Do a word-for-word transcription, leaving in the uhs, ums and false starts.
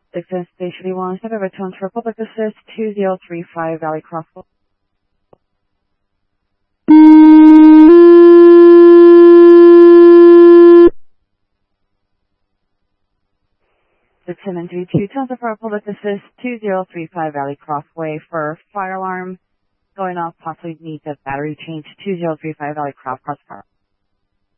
six seven Station one, step over to for Public Assist two zero three five Valley Crossway. six seven three two, Townsend for Public Assist two zero three five Valley Crossway for fire alarm going off, possibly needs a battery change two zero three five Valley Cross Cross Car.